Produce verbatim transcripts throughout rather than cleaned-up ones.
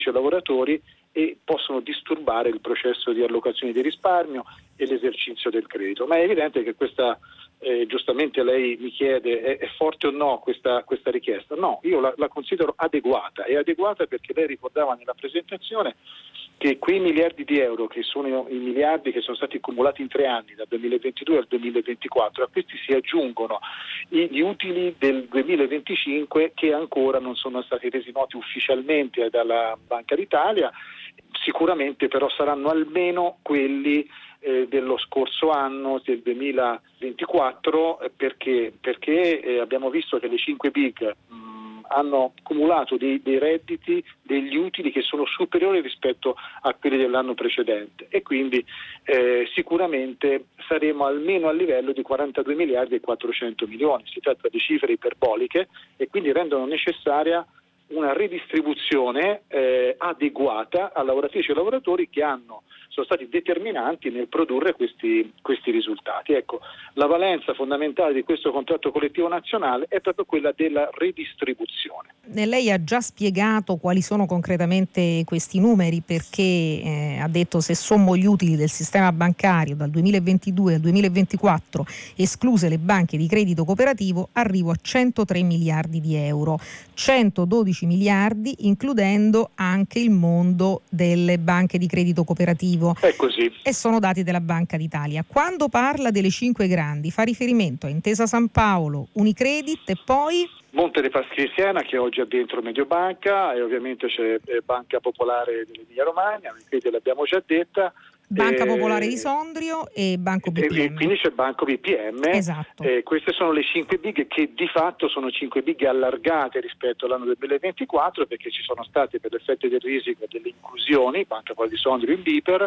lavoratori e possono disturbare il processo di allocazione di risparmio e l'esercizio del credito. Ma è evidente che questa, eh, giustamente lei mi chiede, è, è forte o no questa, questa richiesta? No, io la, la considero adeguata. È adeguata perché lei ricordava nella presentazione che quei miliardi di euro, che sono i miliardi che sono stati accumulati in tre anni, dal duemilaventidue al duemilaventiquattro, a questi si aggiungono gli utili del duemilaventicinque che ancora non sono stati resi noti ufficialmente dalla Banca d'Italia. Sicuramente però saranno almeno quelli eh, dello scorso anno, del duemilaventiquattro, eh, perché, perché eh, abbiamo visto che le cinque big mh, hanno accumulato dei, dei redditi, degli utili che sono superiori rispetto a quelli dell'anno precedente e quindi eh, sicuramente saremo almeno a livello di quarantadue miliardi e quattrocento milioni. Si tratta di cifre iperboliche e quindi rendono necessaria una ridistribuzione eh, adeguata a lavoratrici e lavoratori che hanno, sono stati determinanti nel produrre questi, questi risultati. Ecco, la valenza fondamentale di questo contratto collettivo nazionale è proprio quella della ridistribuzione. Lei ha già spiegato quali sono concretamente questi numeri, perché eh, ha detto se sommo gli utili del sistema bancario dal duemilaventidue al duemilaventiquattro, escluse le banche di credito cooperativo, arrivo a centotré miliardi di euro, centododici miliardi includendo anche il mondo delle banche di credito cooperativo. È così. E sono dati della Banca d'Italia. Quando parla delle cinque grandi fa riferimento a Intesa San Paolo, Unicredit e poi Monte dei Paschi di Siena, che oggi ha dentro Mediobanca, e ovviamente c'è Banca Popolare dell'Emilia Romagna, Unicredit l'abbiamo già detta, Banca eh, Popolare di Sondrio e Banco B P M. E quindi c'è Banco B P M. Esatto. Eh, queste sono le cinque big che di fatto sono cinque big allargate rispetto all'anno duemilaventiquattro, perché ci sono state, per l'effetto del risico, delle inclusioni, Banca Popolare di Sondrio in Biper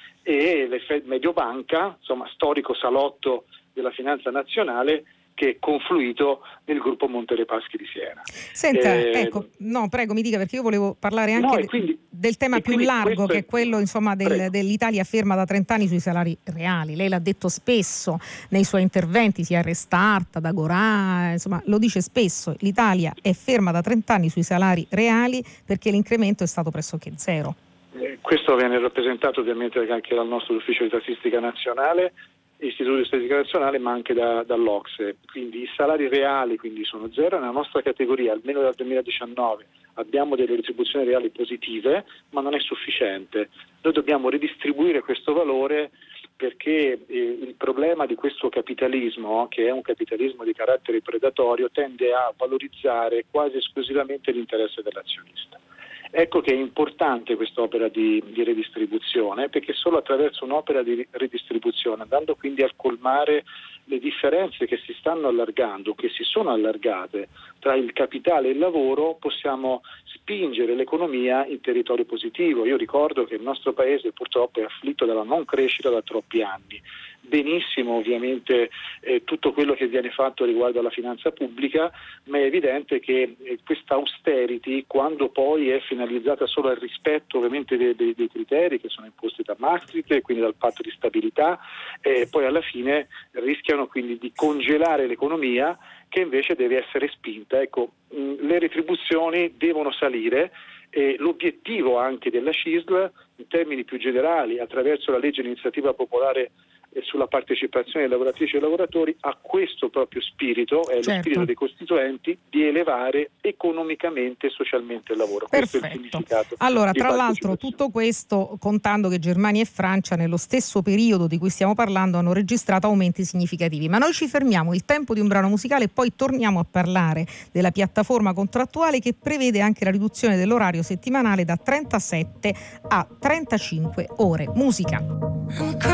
e Mediobanca, insomma storico salotto della finanza nazionale, che è confluito nel gruppo Monte dei Paschi di Siena. Senta, eh, ecco, no, prego, mi dica, perché io volevo parlare anche no, de- quindi, del tema più largo, che è quello, insomma, del, dell'Italia ferma da trent'anni sui salari reali. Lei l'ha detto spesso nei suoi interventi, sia a Restart, da Agorà, insomma, lo dice spesso. L'Italia è ferma da trent'anni sui salari reali perché l'incremento è stato pressoché zero. Eh, questo viene rappresentato ovviamente anche dal nostro ufficio di statistica nazionale, Istituto di Statistica Nazionale, ma anche da, dall'Ocse. Quindi i salari reali quindi sono zero. Nella nostra categoria, almeno dal duemiladiciannove, abbiamo delle retribuzioni reali positive, ma non è sufficiente. Noi dobbiamo ridistribuire questo valore, perché eh, il problema di questo capitalismo, che è un capitalismo di carattere predatorio, tende a valorizzare quasi esclusivamente l'interesse dell'azionista. Ecco che è importante quest'opera di, di redistribuzione, perché solo attraverso un'opera di redistribuzione, andando quindi a colmare le differenze che si stanno allargando, che si sono allargate tra il capitale e il lavoro, possiamo spingere l'economia in territorio positivo. Io ricordo che il nostro paese purtroppo è afflitto dalla non crescita da troppi anni. Benissimo ovviamente eh, tutto quello che viene fatto riguardo alla finanza pubblica, ma è evidente che eh, questa austerity, quando poi è finalizzata solo al rispetto ovviamente dei, dei, dei criteri che sono imposti da Maastricht e quindi dal patto di stabilità, eh, poi alla fine rischiano quindi di congelare l'economia, che invece deve essere spinta. Ecco, mh, le retribuzioni devono salire. E l'obiettivo anche della C I S L, in termini più generali, attraverso la legge di iniziativa popolare sulla partecipazione dei lavoratrici e lavoratori, ha questo proprio spirito, è certo. Lo spirito dei costituenti, di elevare economicamente e socialmente il lavoro. Questo Perfetto. è il significato. Allora, tra l'altro, tutto questo contando che Germania e Francia nello stesso periodo di cui stiamo parlando hanno registrato aumenti significativi. Ma noi ci fermiamo, il tempo di un brano musicale, e poi torniamo a parlare della piattaforma contrattuale che prevede anche la riduzione dell'orario settimanale da trentasette a trentacinque ore. Musica.